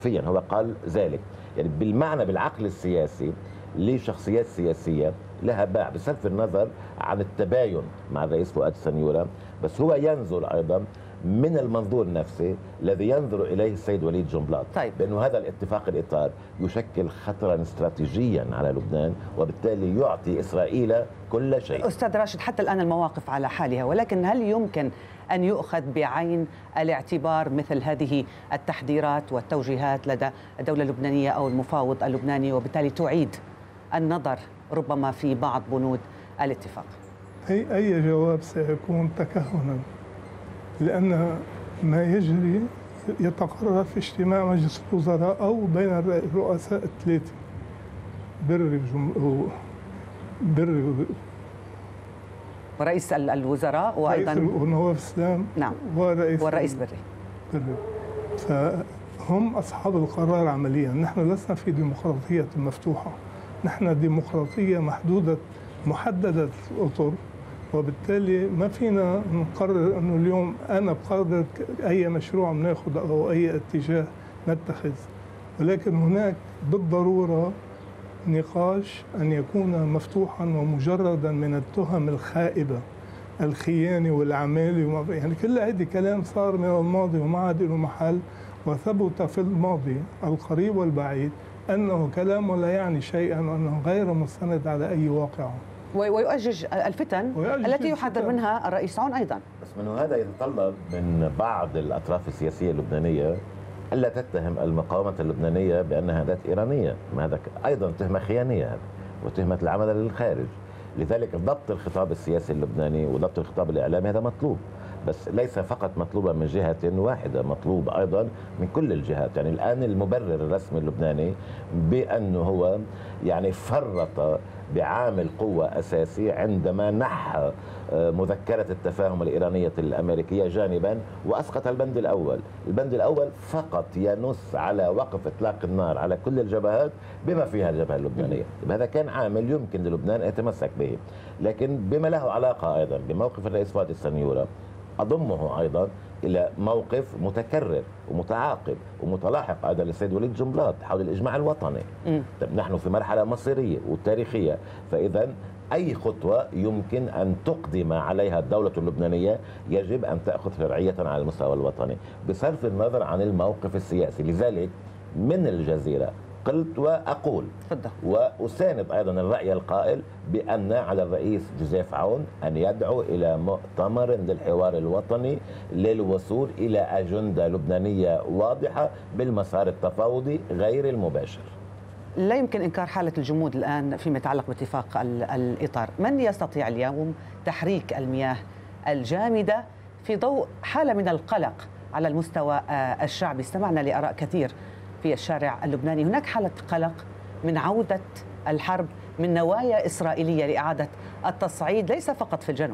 فيا هو قال ذلك، يعني بالمعنى بالعقل السياسي لشخصيات سياسية لها باع بصرف النظر عن التباين مع الرئيس فؤاد السنيورة، بس هو ينظر أيضا من المنظور النفسي الذي ينظر إليه السيد وليد جنبلاط. طيب. بأنه هذا الاتفاق الإطار يشكل خطرا استراتيجيا على لبنان، وبالتالي يعطي إسرائيل كل شيء. أستاذ راشد، حتى الآن المواقف على حالها، ولكن هل يمكن أن يؤخذ بعين الاعتبار مثل هذه التحذيرات والتوجيهات لدى الدولة اللبنانية أو المفاوض اللبناني، وبالتالي تعيد النظر ربما في بعض بنود الاتفاق؟ أي جواب سيكون تكهنا، لأن ما يجري يتقرر في اجتماع مجلس الوزراء أو بين الرؤساء الثلاثة، بري ورئيس الوزراء وأيضا ونواف السلام. نعم، والرئيس بري. فهم أصحاب القرار عمليا. نحن لسنا في ديمقراطية مفتوحة، نحن ديمقراطية محددة الأطر، وبالتالي ما فينا نقرر أنه اليوم أنا بقرر أي مشروع بناخذ أو أي اتجاه نتخذ، ولكن هناك بالضرورة نقاش أن يكون مفتوحا ومجردا من التهم الخائبة، الخيانة والعمالة، يعني كل هذه كلام صار من الماضي وما عاد له محل، وثبت في الماضي القريب والبعيد أنه كلام لا يعني شيئا وأنه غير مستند على أي واقع، ويؤجج الفتن التي يحذر منها الرئيس عون أيضا. بس منه هذا يتطلب من بعض الأطراف السياسية اللبنانية ألا تتهم المقاومة اللبنانية بأنها ذات إيرانية، ما هذا أيضا تهمة خيانية هذا، وتهمة العمل للخارج. لذلك ضبط الخطاب السياسي اللبناني وضبط الخطاب الإعلامي هذا مطلوب، بس ليس فقط مطلوبة من جهة واحدة، مطلوب أيضا من كل الجهات. يعني الآن المبرر الرسمي اللبناني بأنه هو يعني فرط بعامل قوة أساسي عندما نحى مذكرة التفاهم الإيرانية الأمريكية جانبا وأسقط البند الأول. البند الأول فقط ينص على وقف إطلاق النار على كل الجبهات بما فيها الجبهة اللبنانية. هذا كان عامل يمكن للبنان أن يتمسك به، لكن بما له علاقة أيضا بموقف الرئيس فؤاد السنيورة أضمه أيضا إلى موقف متكرر ومتعاقب ومتلاحق أيضا للسيد وليد جنبلاط حول الإجماع الوطني. طيب نحن في مرحلة مصيرية وتاريخية، فإذا أي خطوة يمكن أن تقدم عليها الدولة اللبنانية يجب أن تأخذ شرعية على المستوى الوطني بصرف النظر عن الموقف السياسي. لذلك من الجزيرة قلت وأقول وأساند أيضا الرأي القائل بأن على الرئيس جوزيف عون أن يدعو إلى مؤتمر للحوار الوطني للوصول إلى أجندة لبنانية واضحة بالمسار التفاوضي غير المباشر. لا يمكن إنكار حالة الجمود الآن فيما يتعلق باتفاق الإطار. من يستطيع اليوم تحريك المياه الجامدة في ضوء حالة من القلق على المستوى الشعبي؟ استمعنا لآراء كثير في الشارع اللبناني. هناك حالة قلق من عودة الحرب، من نوايا إسرائيلية لإعادة التصعيد ليس فقط في الجنوب.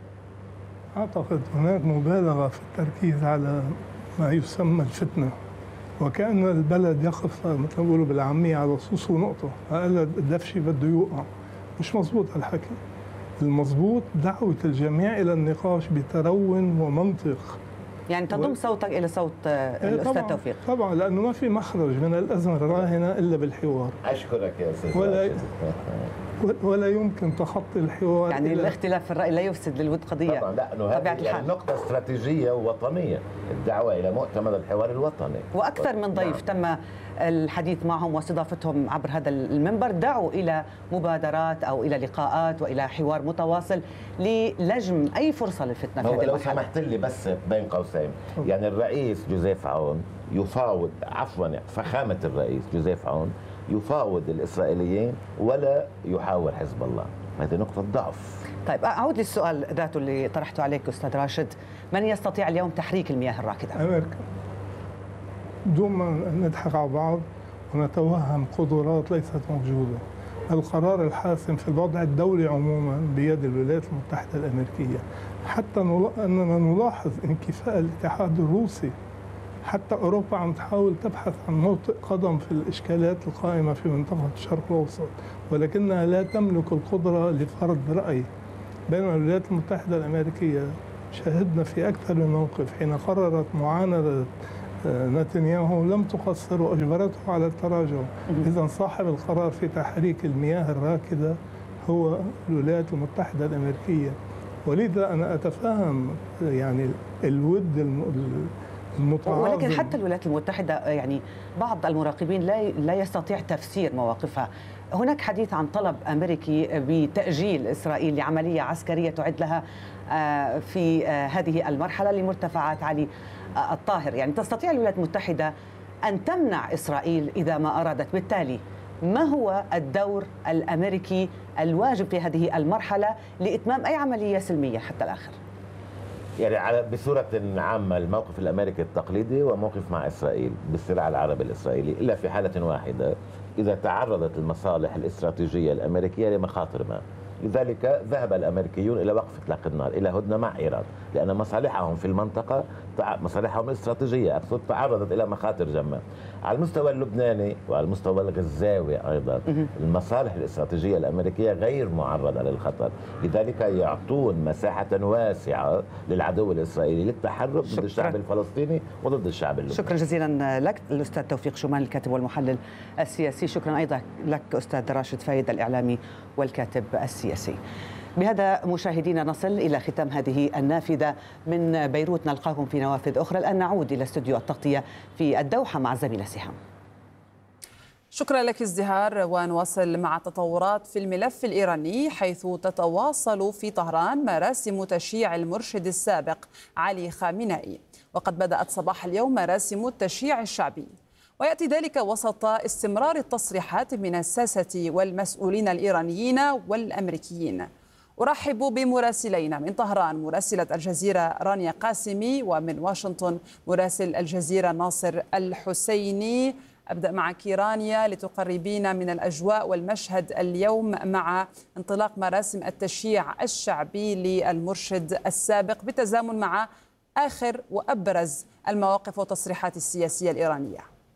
أعتقد هناك مبالغة في التركيز على ما يسمى الفتنة، وكأن البلد يقف مثل ما بيقولوا بالعامية على صوص ونقطة، قال الدفشي بده يوقع. مش مظبوط الحكي. المظبوط دعوة الجميع إلى النقاش بترون ومنطق، يعني تضم صوتك إلى صوت الأستاذ توفيق. طبعا، لأنه ما في مخرج من الأزمة الراهنة إلا بالحوار. أشكرك يا أستاذ. ولا يمكن تخطي الحوار، يعني الاختلاف في الرأي لا يفسد للود قضية. طبعا، لأنه هذه يعني نقطة استراتيجية ووطنية، الدعوة إلى مؤتمر الحوار الوطني. وأكثر من ضيف تم الحديث معهم واستضافتهم عبر هذا المنبر دعوا إلى مبادرات أو إلى لقاءات وإلى حوار متواصل للجم أي فرصة للفتنة في هذه لو المرحلة. سمحت لي بس بين قوسين، يعني الرئيس جوزيف عون يفاوض، فخامة الرئيس جوزيف عون يفاوض الإسرائيليين ولا يحاور حزب الله. هذه نقطة ضعف. طيب أعود للسؤال ذاته اللي طرحته عليك أستاذ راشد، من يستطيع اليوم تحريك المياه الراكدة؟ أمريكا. بدون ما نضحك على بعض ونتوهم قدرات ليست موجودة. القرار الحاسم في الوضع الدولي عموما بيد الولايات المتحدة الأمريكية، حتى أننا نلاحظ انكفاء الاتحاد الروسي. حتى أوروبا عم تحاول تبحث عن موطئ قدم في الإشكالات القائمة في منطقة الشرق الأوسط، ولكنها لا تملك القدرة لفرض رأي. بينما الولايات المتحدة الأمريكية شاهدنا في أكثر من موقف حين قررت معاندة نتنياهو لم تقصر وأجبرته على التراجع. إذا صاحب القرار في تحريك المياه الراكدة هو الولايات المتحدة الأمريكية، ولذا أنا أتفهم يعني الود المتعاظم. ولكن حتى الولايات المتحدة يعني بعض المراقبين لا يستطيع تفسير مواقفها. هناك حديث عن طلب أمريكي بتأجيل إسرائيل لعملية عسكرية تعد لها في هذه المرحلة لمرتفعات علي الطاهر. يعني تستطيع الولايات المتحدة أن تمنع إسرائيل إذا ما أرادت. بالتالي ما هو الدور الأمريكي الواجب في هذه المرحلة لإتمام أي عملية سلمية حتى الآخر؟ يعني بصورة عامة الموقف الأمريكي التقليدي وموقف مع إسرائيل بالصراع العربي الإسرائيلي، إلا في حالة واحدة إذا تعرضت المصالح الاستراتيجية الأمريكية لمخاطر ما. لذلك ذهب الأمريكيون إلى وقف إطلاق النار، إلى هدنة مع إيران، لأن مصالحهم في المنطقة مصالحهم الاستراتيجية أقصد تعرضت إلى مخاطر جمة. على المستوى اللبناني وعلى المستوى الغزاوي أيضا المصالح الاستراتيجية الأمريكية غير معرضة للخطر، لذلك يعطون مساحة واسعة للعدو الإسرائيلي للتحرك ضد الشعب الفلسطيني وضد الشعب اللبناني. شكرا جزيلا لك الأستاذ توفيق شومان الكاتب والمحلل السياسي. شكرا أيضا لك أستاذ راشد فايد الإعلامي والكاتب السياسي. بهذا مشاهدينا نصل إلى ختام هذه النافذة من بيروت. نلقاكم في نوافذ أخرى. الآن نعود إلى استوديو التغطية في الدوحة مع الزميلة سهام. شكرا لك ازدهار، ونواصل مع التطورات في الملف الإيراني، حيث تتواصل في طهران مراسم تشييع المرشد السابق علي خامنئي، وقد بدأت صباح اليوم مراسم التشييع الشعبي، ويأتي ذلك وسط استمرار التصريحات من الساسة والمسؤولين الإيرانيين والأمريكيين. أرحب بمراسلينا من طهران مراسلة الجزيرة رانيا قاسمي، ومن واشنطن مراسل الجزيرة ناصر الحسيني. أبدأ معك رانيا لتقربينا من الأجواء والمشهد اليوم مع انطلاق مراسم التشييع الشعبي للمرشد السابق بالتزامن مع آخر وأبرز المواقف والتصريحات السياسية الإيرانية.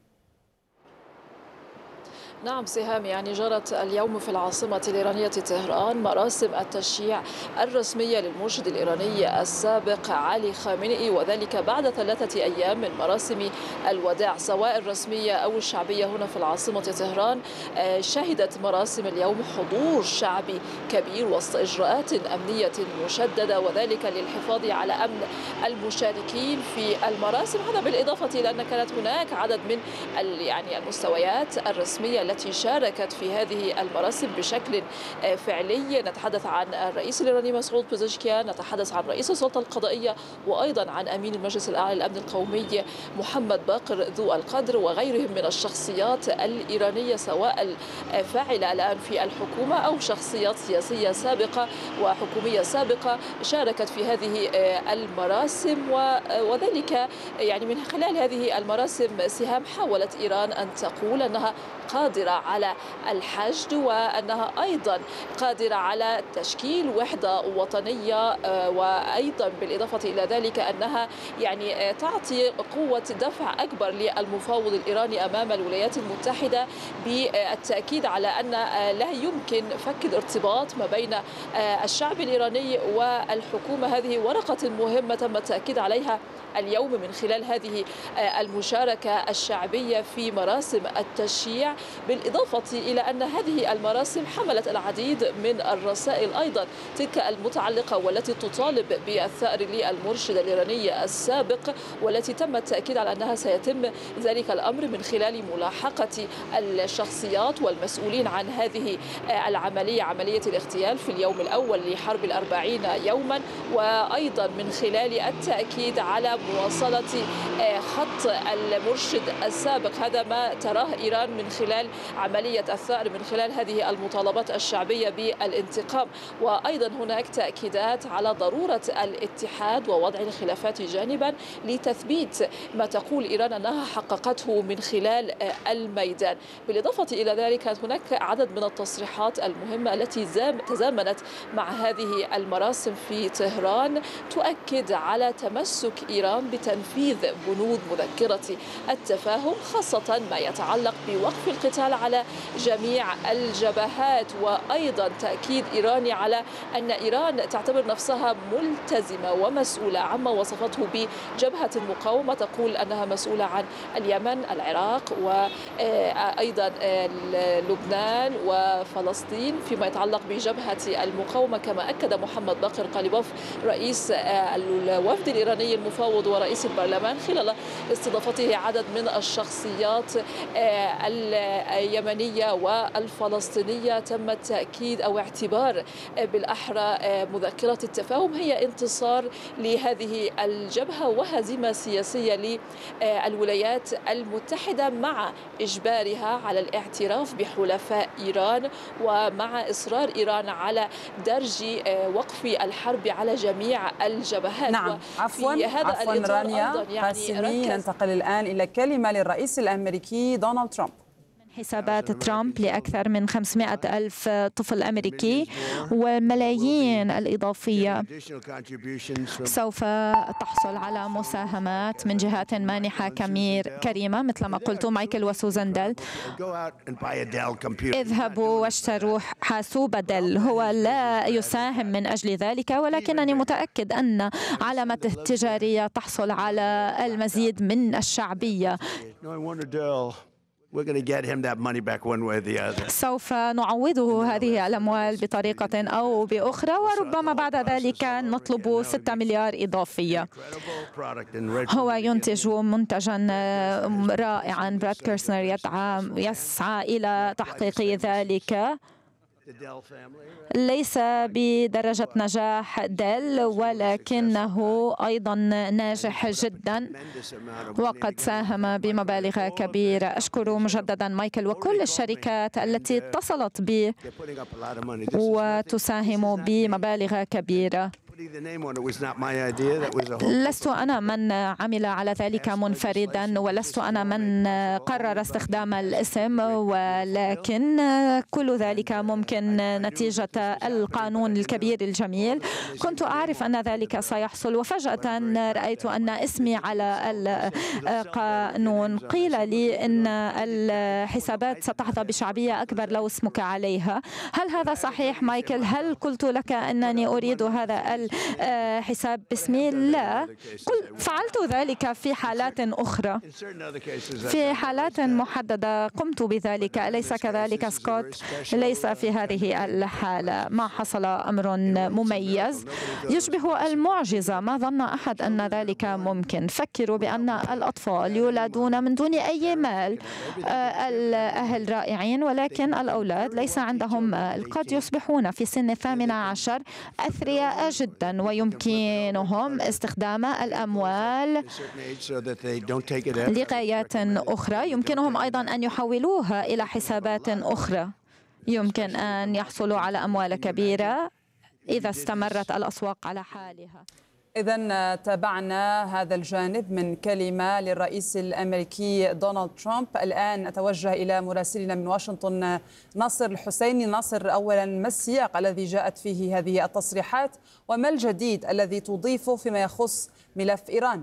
نعم سهام، يعني جرت اليوم في العاصمة الإيرانية طهران مراسم التشييع الرسمية للمرشد الإيراني السابق علي خامنئي، وذلك بعد 3 أيام من مراسم الوداع سواء الرسمية أو الشعبية هنا في العاصمة طهران. شهدت مراسم اليوم حضور شعبي كبير وسط إجراءات أمنية مشددة، وذلك للحفاظ على أمن المشاركين في المراسم. هذا بالإضافة إلى أن كانت هناك عدد من يعني المستويات الرسمية التي شاركت في هذه المراسم بشكل فعلي. نتحدث عن الرئيس الإيراني مسعود بزشكيان، نتحدث عن رئيس السلطة القضائية، وأيضا عن أمين المجلس الأعلى للأمن القومي محمد باقر ذو القدر، وغيرهم من الشخصيات الإيرانية سواء الفاعلة الآن في الحكومة أو شخصيات سياسية سابقة وحكومية سابقة شاركت في هذه المراسم. وذلك يعني من خلال هذه المراسم سهام حاولت إيران أن تقول أنها قادرة على الحشد، وأنها أيضا قادرة على تشكيل وحدة وطنية، وأيضا بالإضافة إلى ذلك أنها يعني تعطي قوة دفع أكبر للمفاوض الإيراني أمام الولايات المتحدة، بالتأكيد على أن لا يمكن فك الارتباط ما بين الشعب الإيراني والحكومة. هذه ورقة مهمة تم التأكيد عليها اليوم من خلال هذه المشاركة الشعبية في مراسم التشييع، بالإضافة إلى أن هذه المراسم حملت العديد من الرسائل أيضا تلك المتعلقة والتي تطالب بالثأر للمرشد الإيراني السابق، والتي تم التأكيد على أنها سيتم ذلك الأمر من خلال ملاحقة الشخصيات والمسؤولين عن هذه العملية، عملية الاغتيال في اليوم الأول لحرب 40 يوما، وأيضا من خلال التأكيد على مواصلة خط المرشد السابق. هذا ما تراه إيران من خلال عملية الثأر، من خلال هذه المطالبات الشعبية بالانتقام. وأيضا هناك تأكيدات على ضرورة الاتحاد ووضع الخلافات جانبا لتثبيت ما تقول إيران أنها حققته من خلال الميدان. بالإضافة إلى ذلك كانت هناك عدد من التصريحات المهمة التي تزامنت مع هذه المراسم في طهران تؤكد على تمسك إيران طهران بتنفيذ بنود مذكرة التفاهم، خاصة ما يتعلق بوقف القتال على جميع الجبهات، وأيضا تأكيد إيراني على أن إيران تعتبر نفسها ملتزمة ومسؤولة عما وصفته بجبهة المقاومة، تقول أنها مسؤولة عن اليمن، العراق، وأيضا لبنان وفلسطين فيما يتعلق بجبهة المقاومة. كما أكد محمد باقر قليبوف رئيس الوفد الإيراني المفاوض ورئيس البرلمان خلال استضافته عدد من الشخصيات اليمنية والفلسطينية، تم التأكيد أو اعتبار بالأحرى مذكرة التفاهم هي انتصار لهذه الجبهة وهزيمة سياسية للولايات المتحدة، مع إجبارها على الاعتراف بحلفاء إيران ومع إصرار إيران على درج وقف الحرب على جميع الجبهات. نعم، عفوا رانيا قاسمي. ننتقل الآن إلى كلمة للرئيس الأمريكي دونالد ترامب. حسابات ترامب لأكثر من 500 ألف طفل أمريكي والملايين الإضافية سوف تحصل على مساهمات من جهات مانحة كريمة مثل ما قلت مايكل وسوزان ديل. اذهبوا واشتروا حاسوب ديل. هو لا يساهم من أجل ذلك، ولكنني متأكد أن علامته التجارية تحصل على المزيد من الشعبية. سوف نعوضه هذه الأموال بطريقة أو بأخرى، وربما بعد ذلك نطلب 6 مليار إضافية. هو ينتج منتجا رائعا. براد كيرسنر يسعى إلى تحقيق ذلك، ليس بدرجة نجاح ديل ولكنه أيضا ناجح جدا وقد ساهم بمبالغ كبيرة. أشكر مجددا مايكل وكل الشركات التي اتصلت بي وتساهم بمبالغ كبيرة. لست أنا من عمل على ذلك منفردا، ولست أنا من قرر استخدام الاسم، ولكن كل ذلك ممكن نتيجة القانون الكبير الجميل. كنت أعرف أن ذلك سيحصل، وفجأة رأيت أن اسمي على القانون. قيل لي أن الحسابات ستحظى بشعبية أكبر لو اسمك عليها. هل هذا صحيح مايكل؟ هل قلت لك أنني أريد هذا الحساب باسمي؟ لا، فعلت ذلك في حالات أخرى، في حالات محددة قمت بذلك، أليس كذلك سكوت؟ ليس في هذه الحالة. ما حصل أمر مميز يشبه المعجزة، ما ظن أحد أن ذلك ممكن. فكروا بأن الأطفال يولدون من دون أي مال، الأهل رائعين ولكن الأولاد ليس عندهم مال، قد يصبحون في سن 18 أثرياء جدا ويمكنهم استخدام الأموال لغايات أخرى. يمكنهم أيضا أن يحولوها إلى حسابات أخرى، يمكن أن يحصلوا على أموال كبيرة إذا استمرت الأسواق على حالها. إذن تابعنا هذا الجانب من كلمة للرئيس الأمريكي دونالد ترامب. الآن أتوجه إلى مراسلنا من واشنطن ناصر الحسيني. ناصر، أولا ما السياق الذي جاءت فيه هذه التصريحات، وما الجديد الذي تضيفه فيما يخص ملف إيران؟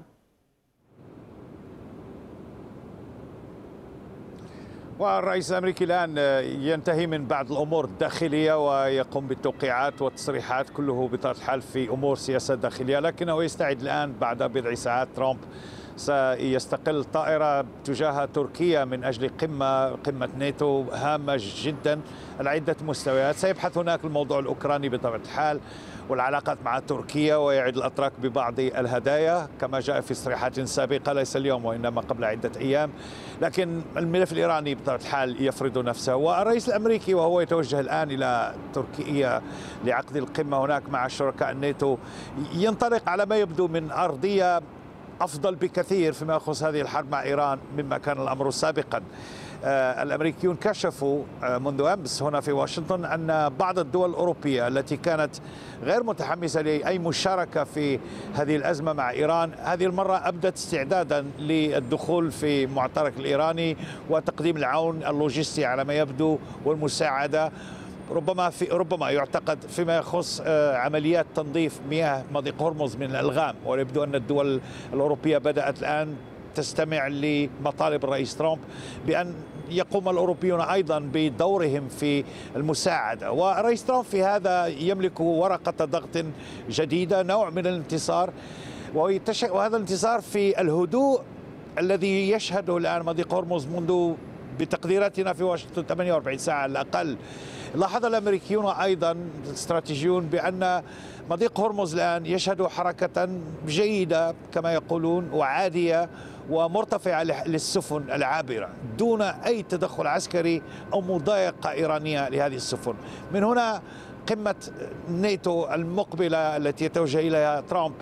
والرئيس الأمريكي الآن ينتهي من بعض الأمور الداخلية ويقوم بالتوقيعات والتصريحات كله بطبيعة الحال في أمور سياسة داخلية، لكنه يستعد الآن بعد بضع ساعات. ترامب سيستقل طائرة تجاه تركيا من أجل قمة ناتو هامة جدا على عدة مستويات. سيبحث هناك الموضوع الأوكراني بطبيعة الحال والعلاقات مع تركيا، ويعد الأتراك ببعض الهدايا كما جاء في تصريحات سابقة، ليس اليوم وإنما قبل عدة أيام. لكن الملف الإيراني بطبيعة الحال يفرض نفسه، والرئيس الأمريكي وهو يتوجه الآن إلى تركيا لعقد القمة هناك مع شركاء الناتو ينطلق على ما يبدو من أرضية أفضل بكثير فيما يخص هذه الحرب مع إيران مما كان الأمر سابقا. الأمريكيون كشفوا منذ أمس هنا في واشنطن أن بعض الدول الأوروبية التي كانت غير متحمسة لأي مشاركة في هذه الأزمة مع إيران هذه المرة أبدت استعدادا للدخول في المعترك الإيراني وتقديم العون اللوجستي على ما يبدو والمساعدة. ربما يعتقد فيما يخص عمليات تنظيف مياه مضيق هرمز من الألغام، ويبدو أن الدول الأوروبية بدأت الآن تستمع لمطالب الرئيس ترامب بأن يقوم الأوروبيون أيضا بدورهم في المساعدة. والرئيس ترامب في هذا يملك ورقة ضغط جديدة، نوع من الانتصار، وهذا الانتصار في الهدوء الذي يشهده الآن مضيق هرمز منذ بتقديراتنا في واشنطن 48 ساعة على الأقل. لاحظ الأمريكيون أيضا الاستراتيجيون بأن مضيق هرمز الآن يشهد حركة جيدة كما يقولون وعادية ومرتفعة للسفن العابرة دون أي تدخل عسكري أو مضايقة إيرانية لهذه السفن. من هنا قمة ناتو المقبلة التي يتوجه إليها ترامب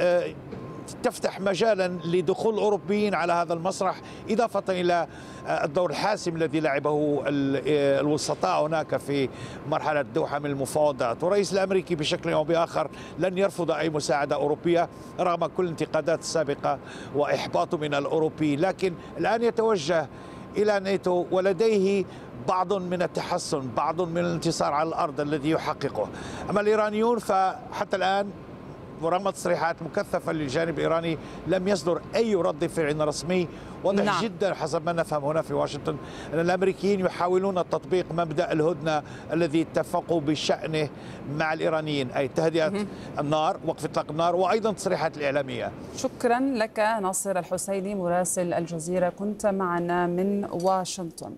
تفتح مجالا لدخول الأوروبيين على هذا المسرح، إضافة إلى الدور الحاسم الذي لعبه الوسطاء هناك في مرحلة دوحة من المفاوضات. والرئيس الأمريكي بشكل أو بآخر لن يرفض أي مساعدة أوروبية رغم كل الانتقادات السابقة وإحباطه من الأوروبيين، لكن الآن يتوجه إلى ناتو ولديه بعض من التحسن، بعض من الانتصار على الأرض الذي يحققه. أما الإيرانيون فحتى الآن ورغم تصريحات مكثفة للجانب الإيراني لم يصدر أي رد فعل رسمي. واضح جدا حسب ما نفهم هنا في واشنطن أن الأمريكيين يحاولون تطبيق مبدأ الهدنة الذي اتفقوا بشأنه مع الإيرانيين، أي تهدئة النار، وقف إطلاق النار، وأيضا تصريحات الإعلامية. شكرا لك ناصر الحسيني مراسل الجزيرة، كنت معنا من واشنطن.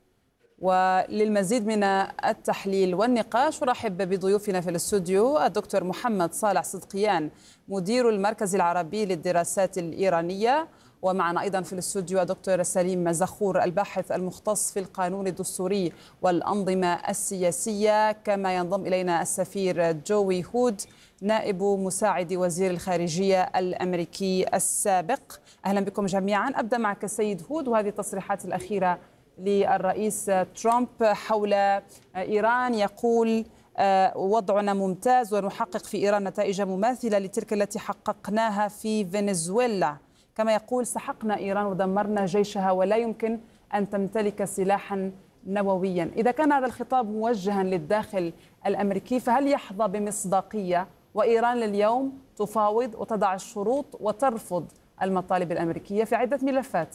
وللمزيد من التحليل والنقاش أرحب بضيوفنا في الاستوديو الدكتور محمد صالح صدقيان مدير المركز العربي للدراسات الإيرانية، ومعنا أيضا في الاستوديو الدكتور سليم زخور الباحث المختص في القانون الدستوري والأنظمة السياسية، كما ينضم إلينا السفير جوي هود نائب مساعد وزير الخارجية الأمريكي السابق. أهلا بكم جميعا. أبدأ معك السيد هود، وهذه التصريحات الأخيرة للرئيس ترامب حول إيران، يقول وضعنا ممتاز ونحقق في إيران نتائج مماثلة لتلك التي حققناها في فنزويلا. كما يقول سحقنا إيران ودمرنا جيشها ولا يمكن أن تمتلك سلاحا نوويا. إذا كان هذا الخطاب موجها للداخل الأمريكي فهل يحظى بمصداقية وإيران لليوم تفاوض وتضع الشروط وترفض المطالب الأمريكية في عدة ملفات؟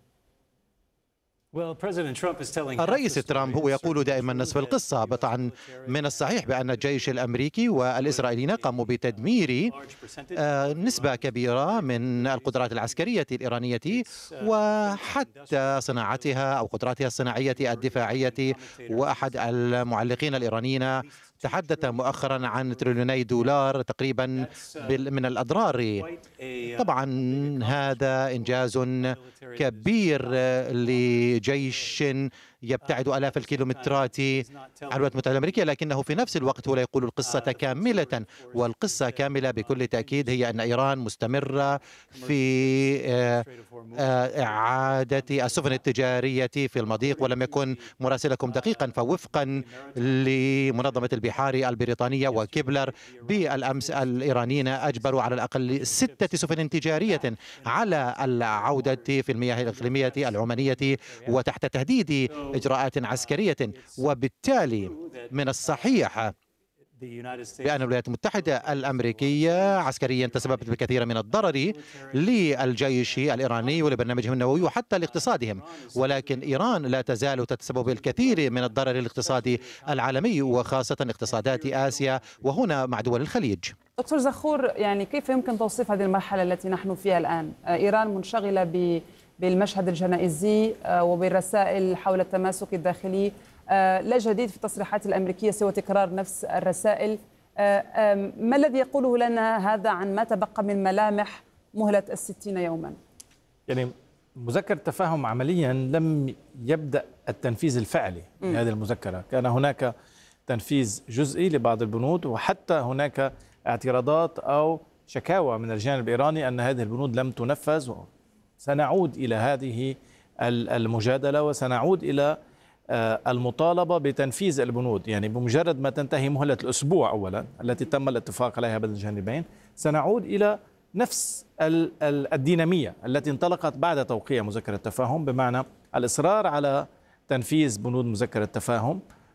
الرئيس ترامب هو يقول دائما نصف القصة. طبعا من الصحيح بأن الجيش الأمريكي والإسرائيليين قاموا بتدمير نسبة كبيرة من القدرات العسكرية الإيرانية وحتى صناعتها أو قدراتها الصناعية الدفاعية. وأحد المعلقين الإيرانيين تحدث مؤخرا عن تريليوني دولار تقريبا من الأضرار. طبعا هذا إنجاز كبير لجيش يبتعد آلاف الكيلومترات عن الولايات المتحدة الأمريكية، لكنه في نفس الوقت هو لا يقول القصة كاملة. والقصة كاملة بكل تأكيد هي أن إيران مستمرة في إعادة السفن التجارية في المضيق. ولم يكن مراسلكم دقيقا، فوفقا لمنظمة البحار البريطانية وكيبلر بالأمس الإيرانيين أجبروا على الأقل 6 سفن تجارية على العودة في المياه الإقليمية العمانية وتحت تهديد إجراءات عسكرية. وبالتالي من الصحيح بأن الولايات المتحدة الأمريكية عسكريا تسببت بكثير من الضرر للجيش الإيراني ولبرنامجهم النووي وحتى لاقتصادهم، ولكن إيران لا تزال تتسبب بالكثير من الضرر الاقتصادي العالمي وخاصة اقتصادات آسيا وهنا مع دول الخليج. دكتور زخور، يعني كيف يمكن توصيف هذه المرحلة التي نحن فيها الآن؟ إيران منشغلة بالمشهد الجنائزي وبالرسائل حول التماسك الداخلي، لا جديد في التصريحات الأمريكية سوى تكرار نفس الرسائل. ما الذي يقوله لنا هذا عن ما تبقى من ملامح مهلة 60 يوما؟ يعني مذكرة التفاهم عمليا لم يبدأ التنفيذ الفعلي لهذه المذكرة، كان هناك تنفيذ جزئي لبعض البنود، وحتى هناك اعتراضات أو شكاوى من الجانب الإيراني أن هذه البنود لم تنفذ. سنعود إلى هذه المجادلة وسنعود إلى المطالبة بتنفيذ البنود. يعني بمجرد ما تنتهي مهلة الأسبوع أولا التي تم الاتفاق عليها بين الجانبين سنعود إلى نفس الدينامية التي انطلقت بعد توقيع مذكرة التفاهم، بمعنى الإصرار على تنفيذ بنود مذكرة التفاهم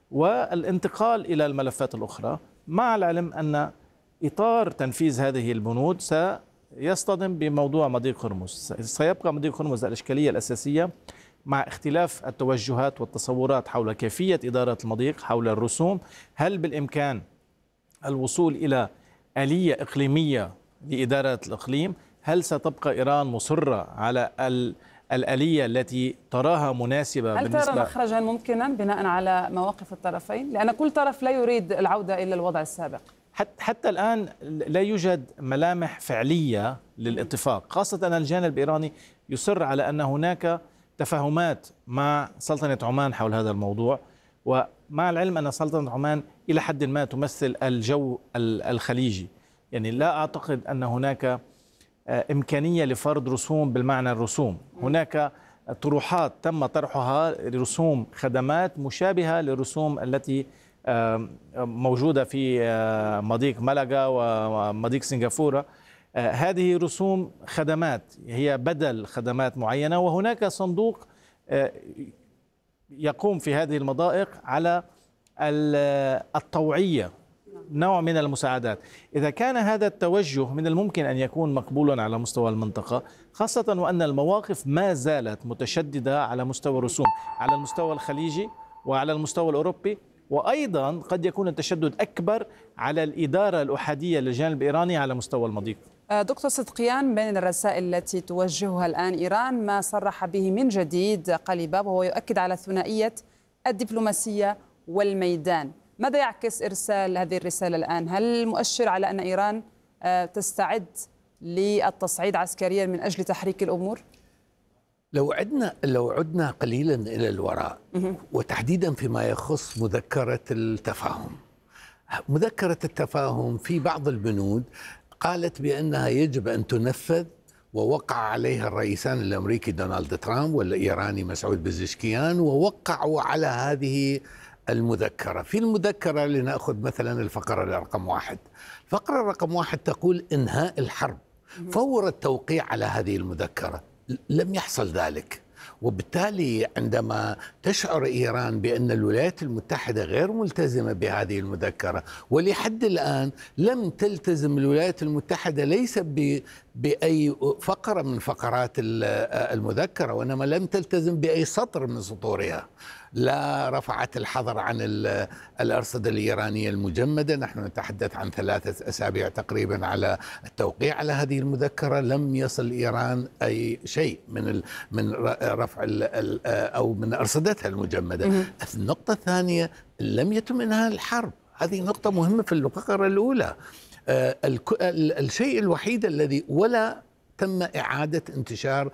والانتقال إلى الملفات الأخرى، مع العلم أن إطار تنفيذ هذه البنود سيصطدم بموضوع مضيق هرمز. سيبقى مضيق هرمز الإشكالية الأساسية مع اختلاف التوجهات والتصورات حول كيفية إدارة المضيق، حول الرسوم. هل بالإمكان الوصول إلى آلية إقليمية لإدارة الإقليم؟ هل ستبقى إيران مصرة على الآلية التي تراها مناسبة؟ هل ترى مخرجا ممكنا بناء على مواقف الطرفين؟ لأن كل طرف لا يريد العودة إلى الوضع السابق. حتى الآن لا يوجد ملامح فعلية للاتفاق، خاصة أن الجانب الإيراني يصر على أن هناك تفاهمات مع سلطنة عمان حول هذا الموضوع، ومع العلم أن سلطنة عمان إلى حد ما تمثل الجو الخليجي. يعني لا أعتقد أن هناك إمكانية لفرض رسوم بالمعنى الرسوم. هناك طروحات تم طرحها لرسوم خدمات مشابهة للرسوم التي موجودة في مضيق ملقا ومضيق سنغافورة. هذه رسوم خدمات هي بدل خدمات معينة، وهناك صندوق يقوم في هذه المضائق على الطوعية، نوع من المساعدات. إذا كان هذا التوجه من الممكن أن يكون مقبولا على مستوى المنطقة، خاصة وأن المواقف ما زالت متشددة على مستوى الرسوم، على المستوى الخليجي وعلى المستوى الأوروبي، وأيضا قد يكون التشدد أكبر على الإدارة الأحادية للجانب الإيراني على مستوى المضيق. دكتور صدقيان، بين الرسائل التي توجهها الآن إيران ما صرح به من جديد قليباف، وهو يؤكد على ثنائية الدبلوماسية والميدان. ماذا يعكس إرسال هذه الرسالة الآن؟ هل مؤشر على أن إيران تستعد للتصعيد عسكريا من أجل تحريك الأمور؟ لو عدنا قليلا إلى الوراء، وتحديدا فيما يخص مذكرة التفاهم. مذكرة التفاهم في بعض البنود قالت بأنها يجب أن تنفذ، ووقع عليها الرئيسان الأمريكي دونالد ترامب والإيراني مسعود بزشكيان، ووقعوا على هذه المذكرة. في المذكرة لنأخذ مثلا الفقرة رقم 1، الفقرة رقم 1 تقول إنهاء الحرب فور التوقيع على هذه المذكرة. لم يحصل ذلك، وبالتالي عندما تشعر إيران بأن الولايات المتحدة غير ملتزمة بهذه المذكرة، ولحد الآن لم تلتزم الولايات المتحدة ليس بأي فقرة من فقرات المذكرة، وإنما لم تلتزم بأي سطر من سطورها. لا رفعت الحظر عن الأرصدة الإيرانية المجمدة. نحن نتحدث عن 3 أسابيع تقريبا على التوقيع على هذه المذكرة، لم يصل إيران أي شيء من رفع أو من أرصدتها المجمدة. النقطة الثانية، لم يتم إنهاء الحرب. هذه نقطة مهمة في الفقرة الأولى. الشيء الوحيد الذي ولا تم إعادة انتشار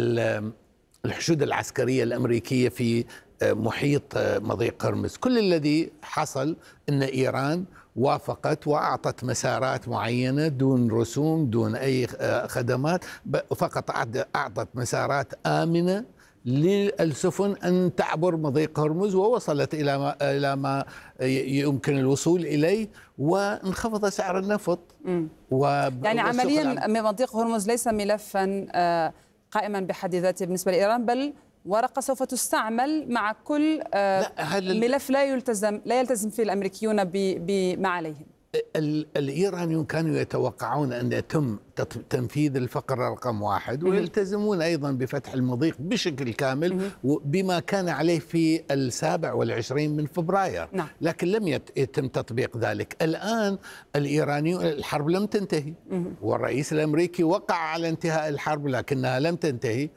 الحشود العسكرية الأمريكية في محيط مضيق هرمز. كل الذي حصل أن إيران وافقت وأعطت مسارات معينة دون رسوم دون أي خدمات، فقط أعطت مسارات آمنة للسفن أن تعبر مضيق هرمز، ووصلت إلى ما يمكن الوصول إليه، وانخفض سعر النفط. يعني عمليا مضيق هرمز ليس ملفا قائما بحد ذاته بالنسبة لإيران، بل ورقة سوف تستعمل مع كل ملف لا يلتزم فيه الأمريكيون بما عليهم. الإيرانيون كانوا يتوقعون أن يتم تنفيذ الفقرة رقم 1، ويلتزمون أيضا بفتح المضيق بشكل كامل بما كان عليه في 27 من فبراير. لكن لم يتم تطبيق ذلك. الآن الإيرانيون، الحرب لم تنتهي، والرئيس الأمريكي وقع على انتهاء الحرب لكنها لم تنتهي.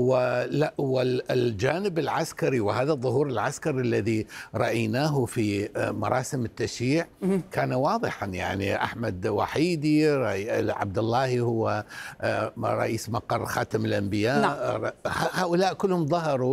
والجانب العسكري، وهذا الظهور العسكري الذي رأيناه في مراسم التشييع كان واضحا. يعني أحمد وحيدي، عبد الله هو رئيس مقر خاتم الأنبياء، هؤلاء كلهم ظهروا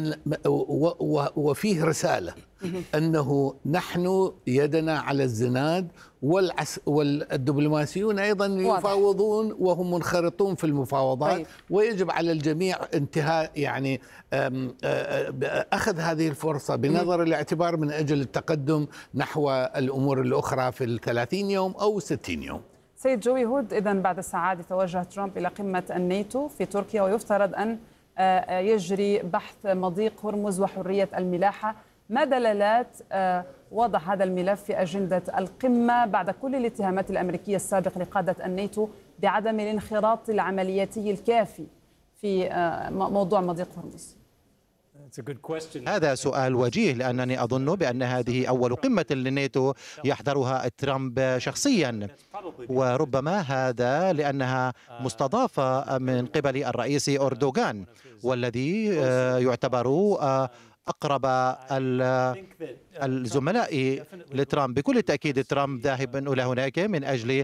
وفيه رسالة أنه نحن يدنا على الزناد، والدبلوماسيون أيضا يفاوضون وهم منخرطون في المفاوضات. ويجب على الجميع انتهاء، يعني أخذ هذه الفرصة بنظر الاعتبار من أجل التقدم نحو الأمور الأخرى في 30 يوم أو 60 يوم. سيد جوي هود، إذن بعد ساعات يتوجه ترامب إلى قمة الناتو في تركيا، ويفترض أن يجري بحث مضيق هرمز وحرية الملاحة ما دلالات وضع هذا الملف في أجندة القمة بعد كل الاتهامات الأمريكية السابقة لقادة الناتو بعدم الانخراط العملياتي الكافي في موضوع مضيق هرمز؟ هذا سؤال وجيه، لأنني أظن بأن هذه أول قمة للناتو يحضرها ترامب شخصيا، وربما هذا لأنها مستضافة من قبل الرئيس أردوغان، والذي يعتبر أقرب الزملاء لترامب. بكل تأكيد ترامب ذاهب إلى هناك من أجل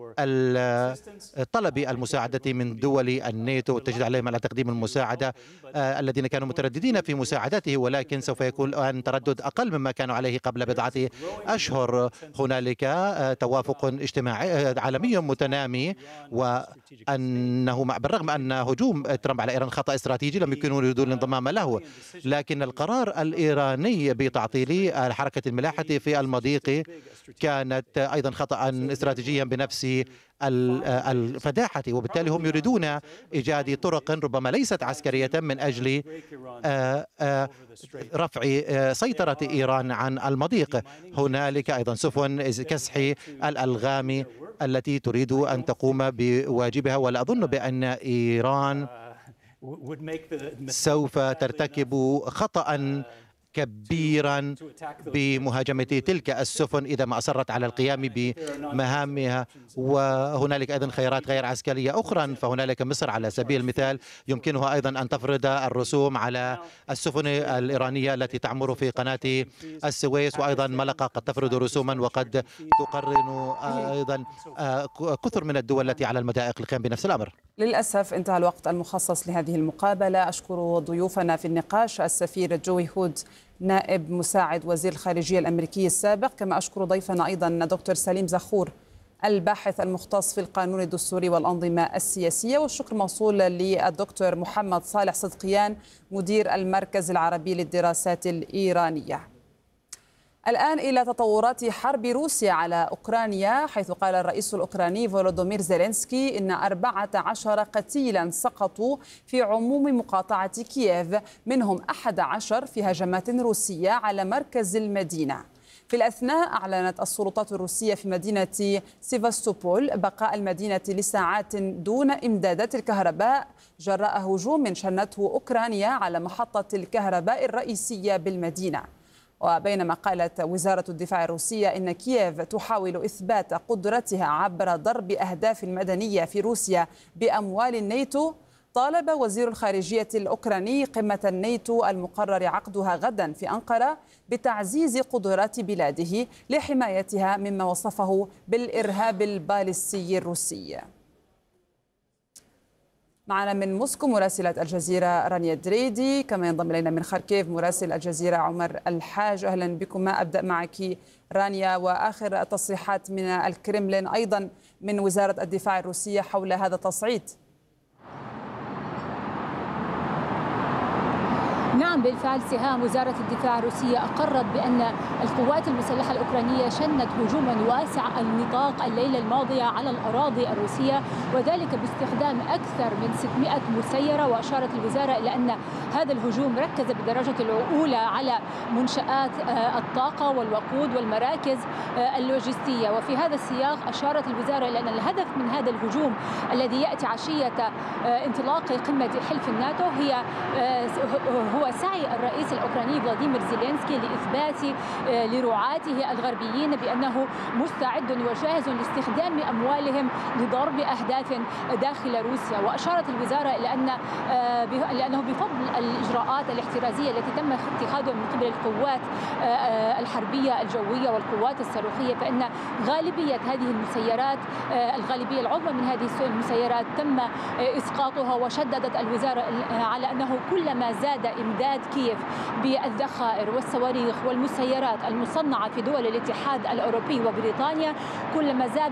طلب المساعدة من دول الناتو والتشديد عليهم على تقديم المساعدة، الذين كانوا مترددين في مساعدته، ولكن سوف يكون الآن تردد أقل مما كانوا عليه قبل بضعة أشهر. هنالك توافق اجتماعي عالمي متنامي، وأنه بالرغم أن هجوم ترامب على إيران خطأ استراتيجي لم يكونوا يريدون الانضمام له، لكن القرار الإيراني بتعطيل حركة الملاحة في المضيق كانت أيضا خطأ استراتيجيا بنفس الفداحة، وبالتالي هم يريدون إيجاد طرق ربما ليست عسكرية من أجل رفع سيطرة إيران عن المضيق. هنالك أيضا سفن كسح الألغام التي تريد أن تقوم بواجبها، ولا أظن بأن إيران سوف ترتكب خطأ كبيرا بمهاجمة تلك السفن إذا ما أصرت على القيام بمهامها. وهنالك أيضا خيارات غير عسكرية أخرى، فهنالك مصر على سبيل المثال يمكنها أيضا أن تفرض الرسوم على السفن الإيرانية التي تعمر في قناة السويس، وأيضا ملقا قد تفرض رسوما، وقد تقرن أيضا كثر من الدول التي على المضائق القيام بنفس الأمر. للأسف انتهى الوقت المخصص لهذه المقابلة. أشكر ضيوفنا في النقاش السفير جوي هود نائب مساعد وزير الخارجية الأمريكي السابق، كما أشكر ضيفنا أيضا دكتور سليم زخور الباحث المختص في القانون الدستوري والأنظمة السياسية، والشكر موصول للدكتور محمد صالح صدقيان مدير المركز العربي للدراسات الإيرانية. الآن إلى تطورات حرب روسيا على أوكرانيا، حيث قال الرئيس الأوكراني فولودومير زيلينسكي إن 14 قتيلا سقطوا في عموم مقاطعة كييف، منهم 11 في هجمات روسية على مركز المدينة. في الأثناء أعلنت السلطات الروسية في مدينة سيفاستوبول بقاء المدينة لساعات دون إمدادات الكهرباء جراء هجوم شنته أوكرانيا على محطة الكهرباء الرئيسية بالمدينة. وبينما قالت وزارة الدفاع الروسية إن كييف تحاول إثبات قدرتها عبر ضرب أهداف مدنية في روسيا بأموال الناتو، طالب وزير الخارجية الأوكراني قمة الناتو المقرر عقدها غدا في أنقرة بتعزيز قدرات بلاده لحمايتها مما وصفه بالإرهاب الباليستي الروسي. معنا من موسكو مراسلة الجزيرة رانيا دريدي، كما ينضم إلينا من خاركيف مراسل الجزيرة عمر الحاج. أهلا بكم. أبدأ معك رانيا، وآخر التصريحات من الكرملين أيضا من وزارة الدفاع الروسية حول هذا التصعيد. نعم بالفعل سهام، وزارة الدفاع الروسية أقرت بأن القوات المسلحة الأوكرانية شنت هجوما واسع النطاق الليلة الماضية على الأراضي الروسية، وذلك باستخدام أكثر من 600 مسيرة. وأشارت الوزارة إلى أن هذا الهجوم ركز بالدرجة الأولى على منشآت الطاقة والوقود والمراكز اللوجستية. وفي هذا السياق أشارت الوزارة إلى أن الهدف من هذا الهجوم الذي يأتي عشية انطلاق قمة حلف الناتو هو سعي الرئيس الأوكراني فلاديمير زيلينسكي لإثبات لرعاته الغربيين بأنه مستعد وجاهز لاستخدام أموالهم لضرب أهداف داخل روسيا. وأشارت الوزارة إلى لأنه بفضل الإجراءات الاحترازية التي تم اتخاذها من قبل القوات الحربية الجوية والقوات الصاروخية، فإن غالبية هذه المسيرات، الغالبية العظمى من هذه المسيرات تم إسقاطها. وشددت الوزارة على أنه كلما زاد إمداد كييف بالذخائر والصواريخ والمسيرات المصنعة في دول الاتحاد الأوروبي وبريطانيا، كلما زادت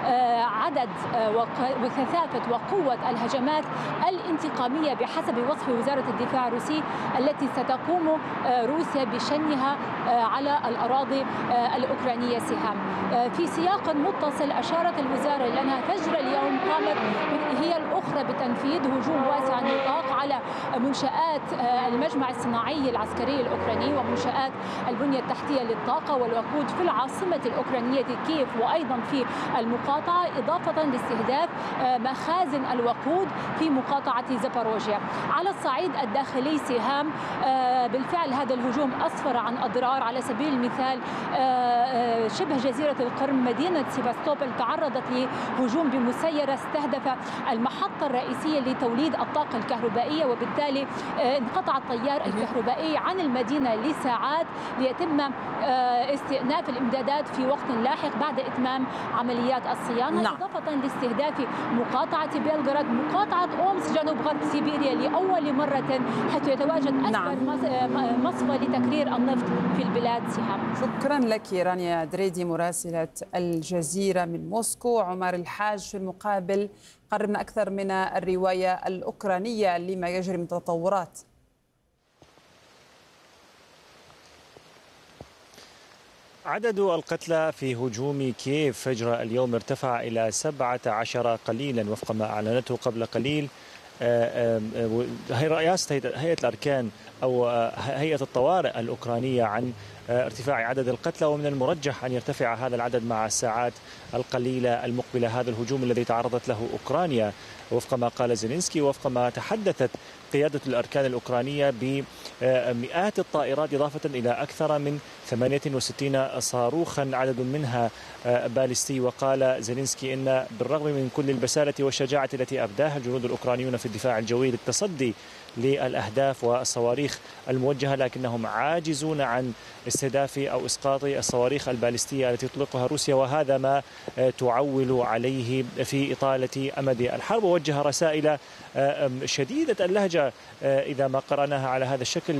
عدد وكثافة وقوة الهجمات الانتقامية بحسب وصف وزارة الدفاع الروسي التي ستقوم روسيا بشنها على الأراضي الأوكرانية سهام. في سياق متصل أشارت الوزارة إلى أنها فجر اليوم قامت هي الأخرى بتنفيذ هجوم واسع النطاق على منشآت المجمع الصناعي العسكري الأوكراني ومنشآت البنية التحتية للطاقة والوقود في العاصمة الأوكرانية كييف وأيضا في المقاطعة، إضافة لاستهداف مخازن الوقود في مقاطعة زاباروجيا. على الصعيد الداخلي سهام بالفعل هذا الهجوم أسفر عن أضرار. على سبيل المثال شبه جزيرة القرم مدينة سيفاستوبل تعرضت لهجوم بمسيرة استهدف المحطة الرئيسية لتوليد الطاقة الكهربائية، وبالتالي انقطع التيار الكهربائي عن المدينة لساعات ليتم استئناف الإمدادات في وقت لاحق بعد إتمام عمليات الصيانة. نعم. إضافة لاستهداف مقاطعة بيلغراد، مقاطعة أومس جنوب غرب سيبيريا لأول مرة، حيث يتواجد أكبر مصفى لتكرير النفط في البلاد سهام. شكرا لك رانيا دريدي مراسلة الجزيرة من موسكو. عمر الحاج في المقابل قربنا أكثر من الرواية الأوكرانية لما يجري من تطورات. عدد القتلى في هجوم كييف فجر اليوم ارتفع إلى 17 قليلا وفق ما أعلنته قبل قليل رئاسة هيئة الأركان أو هيئة الطوارئ الأوكرانية عن ارتفاع عدد القتلى، ومن المرجح أن يرتفع هذا العدد مع الساعات القليلة المقبلة. هذا الهجوم الذي تعرضت له أوكرانيا وفق ما قال زيلينسكي وفق ما تحدثت قيادة الأركان الأوكرانية بمئات الطائرات إضافة إلى أكثر من 68 صاروخا عدد منها باليستي. وقال زيلينسكي إن بالرغم من كل البسالة والشجاعة التي أبداها الجنود الأوكرانيون في الدفاع الجوي للتصدي للأهداف والصواريخ الموجهة، لكنهم عاجزون عن استهداف أو إسقاط الصواريخ الباليستية التي تطلقها روسيا، وهذا ما تعول عليه في إطالة أمد الحرب. ووجه رسائل شديدة اللهجة إذا ما قرأناها على هذا الشكل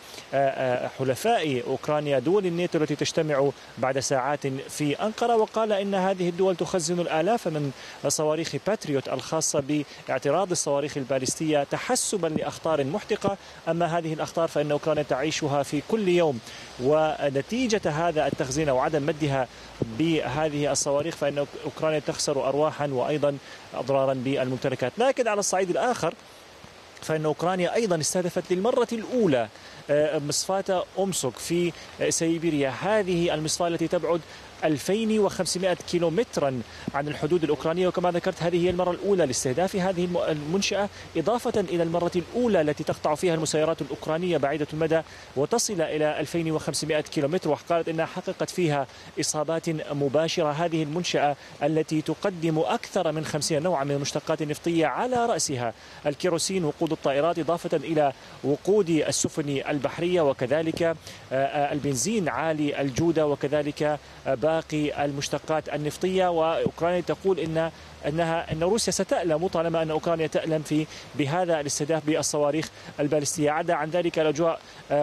لحلفاء أوكرانيا دول الناتو التي تجتمع بعد ساعات في أنقرة، وقال إن هذه الدول تخزن الآلاف من صواريخ باتريوت الخاصة باعتراض الصواريخ الباليستية تحسبا لأخطار محتقة. أما هذه الأخطار فإن أوكرانيا تعيشها في كل يوم، ونتيجة هذا التخزين وعدم مدها بهذه الصواريخ فإن أوكرانيا تخسر أرواحا وأيضا أضرارا بالممتلكات. لكن على الصعيد الآخر فإن أوكرانيا أيضا استهدفت للمرة الأولى مصفاة أومسك في سيبيريا، هذه المصفاة التي تبعد 2500 كيلومترا عن الحدود الأوكرانية، وكما ذكرت هذه هي المرة الأولى لاستهداف هذه المنشأة، إضافة إلى المرة الأولى التي تقطع فيها المسيرات الأوكرانية بعيدة المدى وتصل إلى 2500 كيلومتر، وقالت إنها حققت فيها إصابات مباشرة. هذه المنشأة التي تقدم أكثر من 50 نوعا من المشتقات النفطية على رأسها الكيروسين، وقود الطائرات، إضافة إلى وقود السفن البحرية، وكذلك البنزين عالي الجودة، وكذلك باقي المشتقات النفطية. وأوكرانيا تقول أن روسيا ستألم طالما أن أوكرانيا تألم بهذا الاستهداف بالصواريخ الباليستية. عدا عن ذلك الأجواء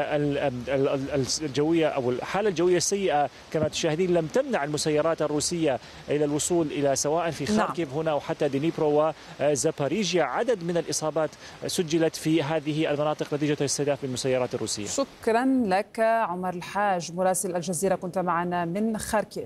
الجوية أو الحالة الجوية السيئة كما تشاهدين لم تمنع المسيرات الروسية إلى الوصول إلى سواء في خاركيف هنا أو حتى دينيبرو وزاباريجيا. عدد من الإصابات سجلت في هذه المناطق نتيجة الاستهداف بالمسيرات الروسية. شكرا لك عمر الحاج مراسل الجزيرة، كنت معنا من خاركيف.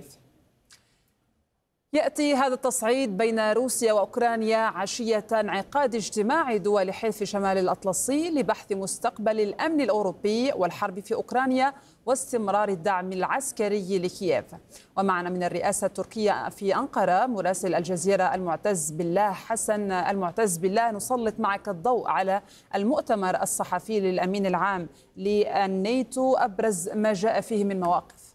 يأتي هذا التصعيد بين روسيا وأوكرانيا عشية انعقاد اجتماع دول حلف شمال الأطلسي لبحث مستقبل الأمن الأوروبي والحرب في أوكرانيا واستمرار الدعم العسكري لكييف. ومعنا من الرئاسة التركية في أنقرة مراسل الجزيرة المعتز بالله حسن المعتز بالله. نسلط معك الضوء على المؤتمر الصحفي للأمين العام للناتو، أبرز ما جاء فيه من مواقف.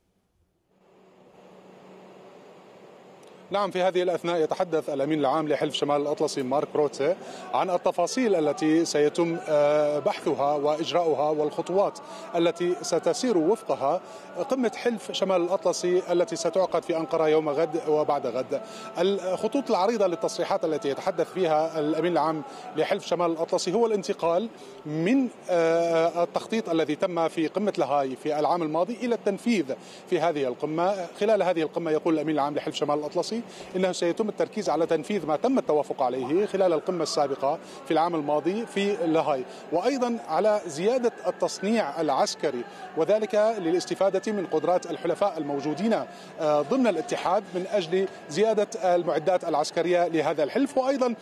نعم، في هذه الأثناء يتحدث الأمين العام لحلف شمال الأطلسي مارك روتي عن التفاصيل التي سيتم بحثها وإجراؤها والخطوات التي ستسير وفقها قمة حلف شمال الأطلسي التي ستعقد في أنقرة يوم غد وبعد غد. الخطوط العريضة للتصريحات التي يتحدث فيها الأمين العام لحلف شمال الأطلسي هو الانتقال من التخطيط الذي تم في قمة لاهاي في العام الماضي إلى التنفيذ في هذه القمة. خلال هذه القمة يقول الأمين العام لحلف شمال الأطلسي الإيراني إنه سيتم التركيز على تنفيذ ما تم التوافق عليه خلال القمة السابقة في العام الماضي في لاهاي، وأيضا على زيادة التصنيع العسكري، وذلك للاستفادة من قدرات الحلفاء الموجودين ضمن الاتحاد من أجل زيادة المعدات العسكرية لهذا الحلف، وأيضا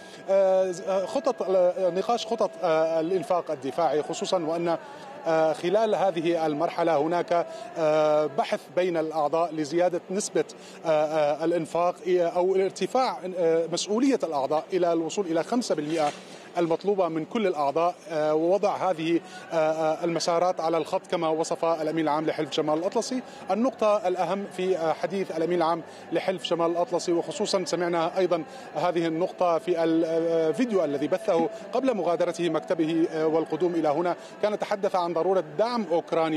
نقاش خطط الإنفاق الدفاعي، خصوصا وأن خلال هذه المرحلة هناك بحث بين الأعضاء لزيادة نسبة الإنفاق أو ارتفاع مسؤولية الأعضاء إلى الوصول إلى 5% المطلوبة من كل الأعضاء، ووضع هذه المسارات على الخط كما وصف الأمين العام لحلف شمال الأطلسي. النقطة الأهم في حديث الأمين العام لحلف شمال الأطلسي، وخصوصا سمعنا أيضا هذه النقطة في الفيديو الذي بثه قبل مغادرته مكتبه والقدوم إلى هنا، كان يتحدث عن ضرورة دعم أوكرانيا